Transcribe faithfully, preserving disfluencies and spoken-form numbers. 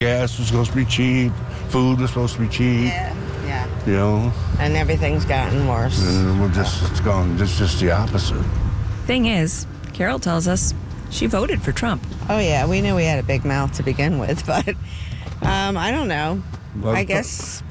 Gas was supposed to be cheap. Food was supposed to be cheap. Yeah, yeah. You know, And everything's gotten worse. and we're just it's gone. It's just the opposite. Thing is, Carol tells us she voted for Trump. Oh, yeah, we knew we had a big mouth to begin with, but um, I don't know. Well, I guess